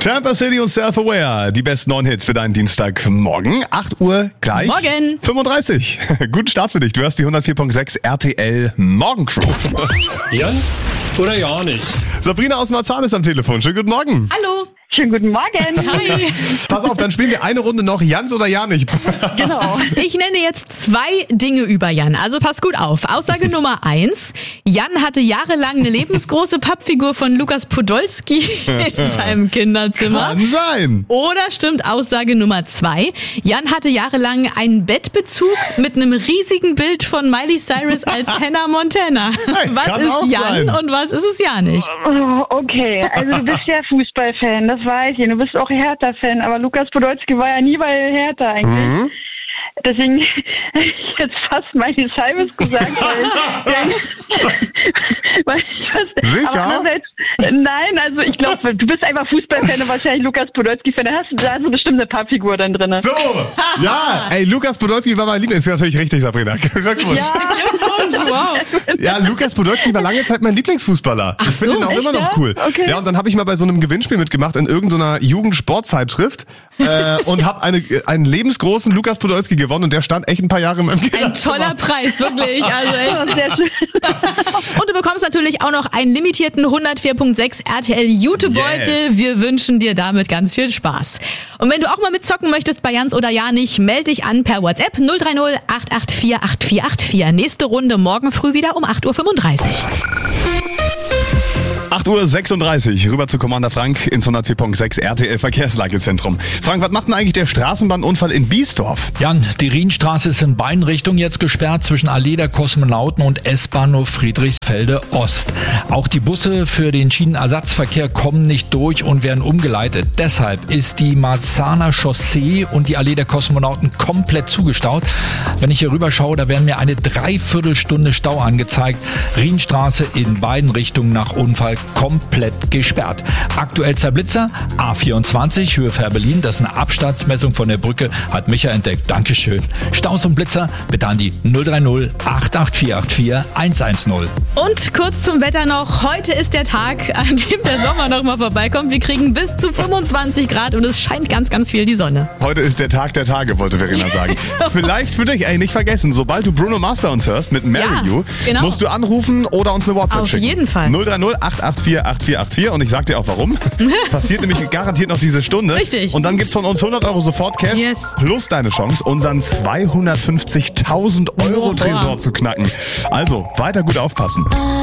Tampa City und Self-Aware, die besten 9 Hits für deinen Dienstagmorgen. 8 Uhr gleich. Morgen. 35. Guten Start für dich. Du hörst die 104.6 RTL Morgencrew. Jans oder ja nicht? Sabrina aus Marzahn ist am Telefon. Schönen guten Morgen. Hallo. Schönen guten Morgen. Hi. Pass auf, dann spielen wir eine Runde noch Jans oder ja nicht. Genau. Ich nenne jetzt 2 Dinge über Jan, also pass gut auf. Aussage Nummer 1. Jan hatte jahrelang eine lebensgroße Pappfigur von Lukas Podolski in seinem Kinderzimmer. Kann sein. Oder stimmt Aussage Nummer 2. Jan hatte jahrelang einen Bettbezug mit einem riesigen Bild von Miley Cyrus als Hannah Montana. Hey, Was kann ist auch Jan sein. und was ist es ja nicht? Oh, okay, also du bist ja Fußballfan, das weiß ich. Du bist auch Hertha-Fan, aber Lukas Podolski war ja nie bei Hertha eigentlich. Deswegen hätte ich jetzt fast Miley Cyrus gesagt, weil ich Sicher? Aber andererseits, nein, also ich glaube, du bist einfach Fußballfan und wahrscheinlich Lukas Podolski-Fan. Da hast du da so bestimmt eine Pappfigur dann drin. So, ja, ey, Lukas Podolski war mein Liebling. Ist natürlich richtig, Sabrina. Glückwunsch. Glückwunsch, wow. Ja, Lukas Podolski war lange Zeit mein Lieblingsfußballer. Ich finde so, ihn auch immer noch ja? cool. Okay. Ja, und dann habe ich mal bei so einem Gewinnspiel mitgemacht in irgendeiner Jugendsportzeitschrift und habe einen lebensgroßen Lukas Podolski gewonnen und der stand echt ein paar Jahre in meinem Ein Kinderzimmer. toller Preis, wirklich. Also echt. Sehr schön. Und du bekommst natürlich auch noch einen limitierten 104.6 RTL Jutebeutel. Yes. Wir wünschen dir damit ganz viel Spaß. Und wenn du auch mal mitzocken möchtest bei Jans oder ja nicht, melde dich an per WhatsApp 030 884 8484. Nächste Runde morgen früh wieder um 8.35 Uhr. 8.36 Uhr, rüber zu Commander Frank ins 104.6 RTL Verkehrslagezentrum. Frank, was macht denn eigentlich der Straßenbahnunfall in Biesdorf? Jan, die Rienstraße ist in beiden Richtungen jetzt gesperrt zwischen Allee der Kosmonauten und S-Bahnhof Friedrichsfelde Ost. Auch die Busse für den Schienenersatzverkehr kommen nicht durch und werden umgeleitet. Deshalb ist die Marzahner Chaussee und die Allee der Kosmonauten komplett zugestaut. Wenn ich hier rüber schaue, da werden mir eine Dreiviertelstunde Stau angezeigt. Rienstraße in beiden Richtungen nach Unfall komplett gesperrt. Aktuell Zerblitzer, A24, Höhe Fähr-Berlin. Das ist eine Abstandsmessung von der Brücke, hat Micha entdeckt. Dankeschön. Staus und Blitzer, bitte an die 030 88484 110. Und kurz zum Wetter noch. Heute ist der Tag, an dem der Sommer noch mal vorbeikommt. Wir kriegen bis zu 25 Grad und es scheint ganz, ganz viel die Sonne. Heute ist der Tag der Tage, wollte Verena sagen. Vielleicht für dich, ey, nicht vergessen, sobald du Bruno Mars bei uns hörst mit Marry Ja, You, genau. musst du anrufen oder uns eine WhatsApp Auf schicken. jeden Fall. 030 884 8484 und ich sag dir auch warum. Passiert nämlich garantiert noch diese Stunde. Richtig. Und dann gibt's von uns 100 Euro sofort Cash Yes. plus deine Chance, unseren 250.000 Euro Boah. Tresor zu knacken. Also, weiter gut aufpassen.